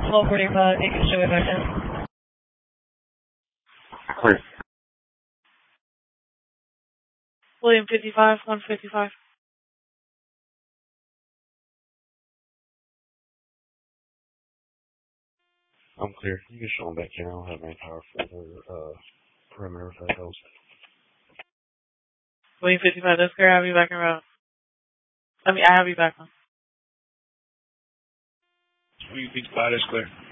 1245, you can show it back in. Clear. William 55, 155. I'm clear. You can show them back here. I don't have manpower for the perimeter of that house. William 55, that's clear. I have you back in route. I have you back on. William 55, that's clear.